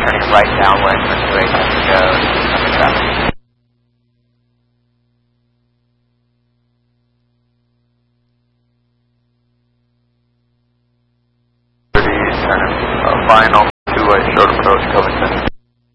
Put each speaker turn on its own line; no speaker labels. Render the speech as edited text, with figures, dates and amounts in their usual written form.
turning right downwind for straight as it goes. Turning final two-way short approach Covington.